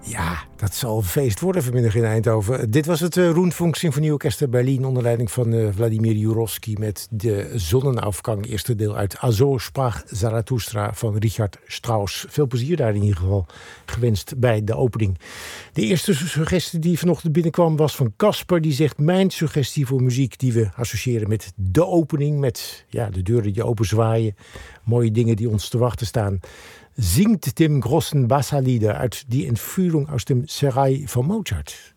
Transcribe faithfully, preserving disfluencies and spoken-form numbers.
Ja, dat zal een feest worden vanmiddag in Eindhoven. Dit was het uh, Rundfunk Symfonieorchester Berlin onder leiding van uh, Vladimir Jurowski met de Zonnenaufgang, eerste deel uit Azor sprach Zarathustra van Richard Strauss. Veel plezier daar in ieder geval gewenst bij de opening. De eerste suggestie die vanochtend binnenkwam was van Casper. Die zegt: mijn suggestie voor muziek die we associëren met de opening, met ja, de deuren die open zwaaien, mooie dingen die ons te wachten staan. Singt dem großen Basserlieder uit die Entführung aus dem Serail van Mozart.